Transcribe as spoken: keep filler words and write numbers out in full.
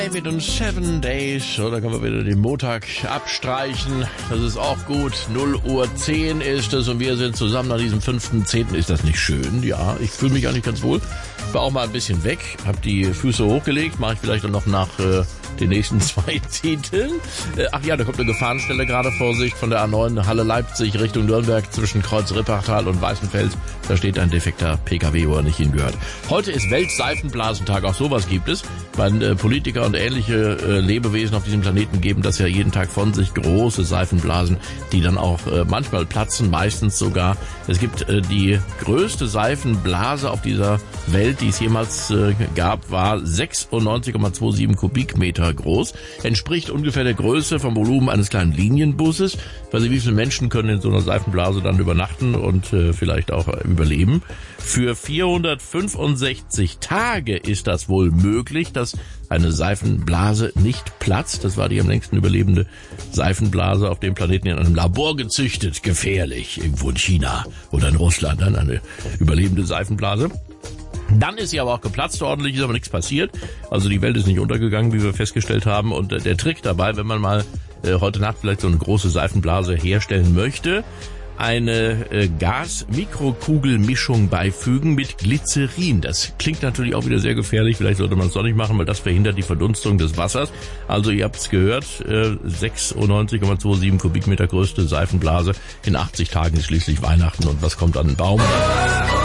David und Seven Days, so, da können wir wieder den Montag abstreichen, das ist auch gut, null Uhr zehn ist es und wir sind zusammen an diesem fünften zehnten Ist das nicht schön? Ja, ich fühle mich eigentlich ganz wohl, war auch mal ein bisschen weg, hab die Füße hochgelegt, mache ich vielleicht dann noch nach äh, den nächsten zwei Titeln. Äh, ach ja, da kommt eine Gefahrenstelle gerade, Vorsicht, von der A neun Halle Leipzig Richtung Nürnberg zwischen Kreuz Rippachtal und Weißenfels, da steht ein defekter P K W, wo er nicht hingehört. Heute ist Weltseifenblasentag, auch sowas gibt es, weil äh, Politiker und ähnliche äh, Lebewesen auf diesem Planeten geben das ja jeden Tag von sich, große Seifenblasen, die dann auch äh, manchmal platzen, meistens sogar. Es gibt äh, die größte Seifenblase auf dieser Welt, die es jemals äh, gab, war sechsundneunzig Komma siebenundzwanzig Kubikmeter groß, entspricht ungefähr der Größe vom Volumen eines kleinen Linienbusses. Weiß ich, wie viele Menschen können in so einer Seifenblase dann übernachten und äh, vielleicht auch äh, überleben. Für vierhundertfünfundsechzig Tage ist das wohl möglich, dass eine Seifenblase nicht platzt. Das war die am längsten überlebende Seifenblase auf dem Planeten, in einem Labor gezüchtet. Gefährlich, irgendwo in China oder in Russland, dann eine überlebende Seifenblase. Dann ist sie aber auch geplatzt, ordentlich ist aber nichts passiert. Also die Welt ist nicht untergegangen, wie wir festgestellt haben. Und der Trick dabei, wenn man mal äh, heute Nacht vielleicht so eine große Seifenblase herstellen möchte, eine äh, Gas-Mikrokugelmischung beifügen mit Glycerin. Das klingt natürlich auch wieder sehr gefährlich. Vielleicht sollte man es doch nicht machen, weil das verhindert die Verdunstung des Wassers. Also ihr habt es gehört, äh, sechsundneunzig Komma siebenundzwanzig Kubikmeter größte Seifenblase. In achtzig Tagen ist schließlich Weihnachten und was kommt an den Baum?